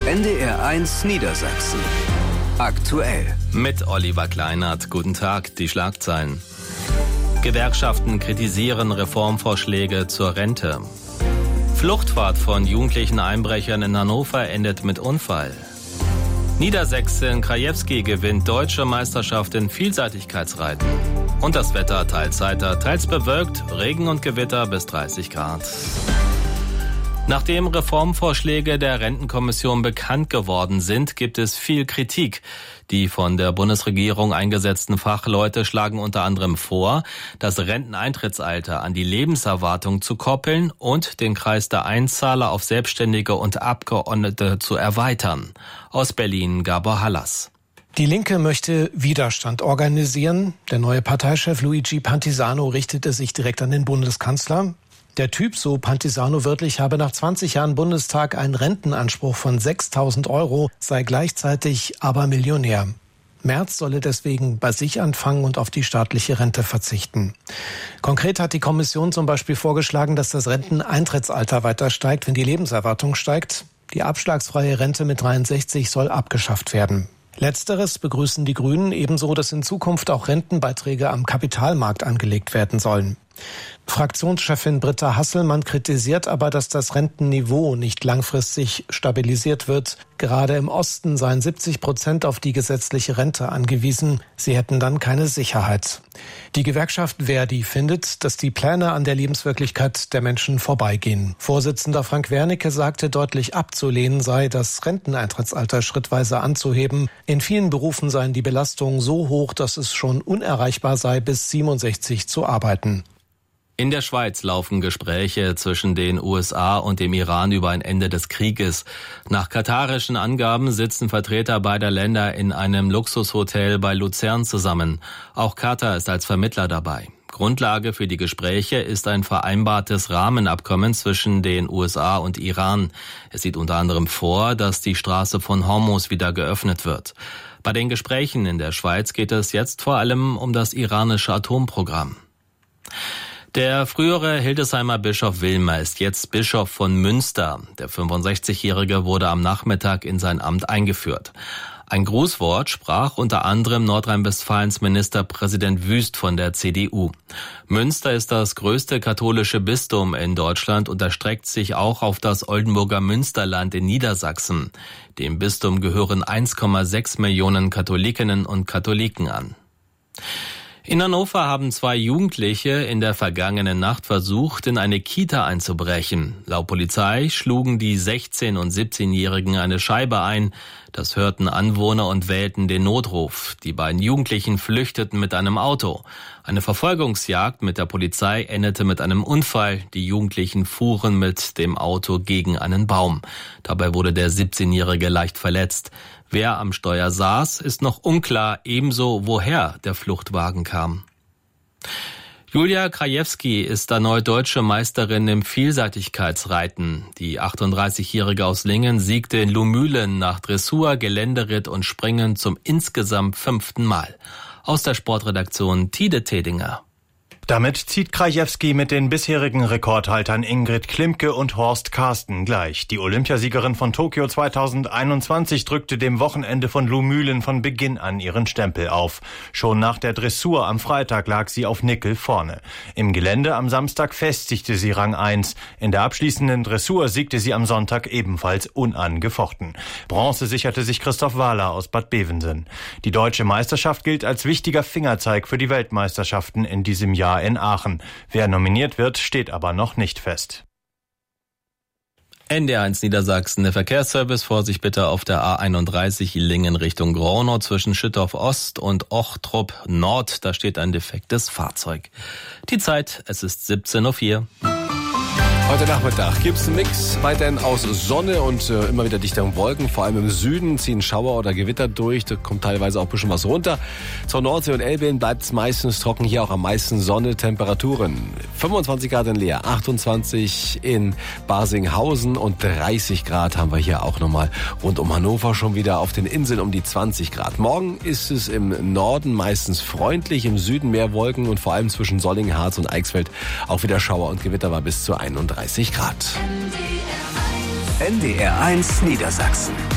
NDR1 Niedersachsen. Aktuell. Mit Oliver Kleinert. Guten Tag, die Schlagzeilen. Gewerkschaften kritisieren Reformvorschläge zur Rente. Fluchtfahrt von jugendlichen Einbrechern in Hannover endet mit Unfall. Niedersächsin Krajewski gewinnt deutsche Meisterschaft in Vielseitigkeitsreiten. Und das Wetter teils heiter, teils bewölkt, Regen und Gewitter bis 30 Grad. Nachdem Reformvorschläge der Rentenkommission bekannt geworden sind, gibt es viel Kritik. Die von der Bundesregierung eingesetzten Fachleute schlagen unter anderem vor, das Renteneintrittsalter an die Lebenserwartung zu koppeln und den Kreis der Einzahler auf Selbstständige und Abgeordnete zu erweitern. Aus Berlin Gabor Hallas. Die Linke möchte Widerstand organisieren. Der neue Parteichef Luigi Pantisano richtete sich direkt an den Bundeskanzler. Der Typ, so Pantisano wörtlich, habe nach 20 Jahren Bundestag einen Rentenanspruch von 6.000 €, sei gleichzeitig aber Millionär. Merz solle deswegen bei sich anfangen und auf die staatliche Rente verzichten. Konkret hat die Kommission zum Beispiel vorgeschlagen, dass das Renteneintrittsalter weiter steigt, wenn die Lebenserwartung steigt. Die abschlagsfreie Rente mit 63 soll abgeschafft werden. Letzteres begrüßen die Grünen, ebenso, dass in Zukunft auch Rentenbeiträge am Kapitalmarkt angelegt werden sollen. Fraktionschefin Britta Hasselmann kritisiert aber, dass das Rentenniveau nicht langfristig stabilisiert wird. Gerade im Osten seien 70% auf die gesetzliche Rente angewiesen. Sie hätten dann keine Sicherheit. Die Gewerkschaft Verdi findet, dass die Pläne an der Lebenswirklichkeit der Menschen vorbeigehen. Vorsitzender Frank Wernicke sagte, deutlich abzulehnen sei, das Renteneintrittsalter schrittweise anzuheben. In vielen Berufen seien die Belastungen so hoch, dass es schon unerreichbar sei, bis 67 zu arbeiten. In der Schweiz laufen Gespräche zwischen den USA und dem Iran über ein Ende des Krieges. Nach katarischen Angaben sitzen Vertreter beider Länder in einem Luxushotel bei Luzern zusammen. Auch Katar ist als Vermittler dabei. Grundlage für die Gespräche ist ein vereinbartes Rahmenabkommen zwischen den USA und Iran. Es sieht unter anderem vor, dass die Straße von Hormuz wieder geöffnet wird. Bei den Gesprächen in der Schweiz geht es jetzt vor allem um das iranische Atomprogramm. Der frühere Hildesheimer Bischof Wilmer ist jetzt Bischof von Münster. Der 65-Jährige wurde am Nachmittag in sein Amt eingeführt. Ein Grußwort sprach unter anderem Nordrhein-Westfalens Ministerpräsident Wüst von der CDU. Münster ist das größte katholische Bistum in Deutschland und erstreckt sich auch auf das Oldenburger Münsterland in Niedersachsen. Dem Bistum gehören 1,6 Millionen Katholikinnen und Katholiken an. In Hannover haben 2 Jugendliche in der vergangenen Nacht versucht, in eine Kita einzubrechen. Laut Polizei schlugen die 16- und 17-Jährigen eine Scheibe ein. Das hörten Anwohner und wählten den Notruf. Die beiden Jugendlichen flüchteten mit einem Auto. Eine Verfolgungsjagd mit der Polizei endete mit einem Unfall. Die Jugendlichen fuhren mit dem Auto gegen einen Baum. Dabei wurde der 17-Jährige leicht verletzt. Wer am Steuer saß, ist noch unklar, ebenso woher der Fluchtwagen kam. Julia Krajewski ist erneut deutsche Meisterin im Vielseitigkeitsreiten. Die 38-Jährige aus Lingen siegte in Lumülen nach Dressur, Geländeritt und Springen zum insgesamt 5. Mal. Aus der Sportredaktion Tide Tedinger. Damit zieht Krajewski mit den bisherigen Rekordhaltern Ingrid Klimke und Horst Karsten gleich. Die Olympiasiegerin von Tokio 2021 drückte dem Wochenende von Lumülen von Beginn an ihren Stempel auf. Schon nach der Dressur am Freitag lag sie auf Nickel vorne. Im Gelände am Samstag festigte sie Rang 1. In der abschließenden Dressur siegte sie am Sonntag ebenfalls unangefochten. Bronze sicherte sich Christoph Wahler aus Bad Bevensen. Die deutsche Meisterschaft gilt als wichtiger Fingerzeig für die Weltmeisterschaften in diesem Jahr in Aachen. Wer nominiert wird, steht aber noch nicht fest. NDR1 Niedersachsen, der Verkehrsservice, Vorsicht bitte auf der A31 Lingen Richtung Gronau zwischen Schüttorf Ost und Ochtrup Nord. Da steht ein defektes Fahrzeug. Die Zeit, es ist 17:04 Uhr. Heute Nachmittag gibt's einen Mix weiterhin aus Sonne und immer wieder dichteren Wolken. Vor allem im Süden ziehen Schauer oder Gewitter durch. Da kommt teilweise auch ein bisschen was runter. Zur Nordsee und Elbe hin bleibt es meistens trocken. Hier auch am meisten Sonne. Temperaturen 25 Grad in Leer, 28 in Barsinghausen und 30 Grad haben wir hier auch nochmal rund um Hannover. Schon wieder auf den Inseln um die 20 Grad. Morgen ist es im Norden meistens freundlich. Im Süden mehr Wolken und vor allem zwischen Solingen, Harz und Eichsfeld auch wieder Schauer und Gewitter war bis zu 31 Grad. NDR1 Niedersachsen.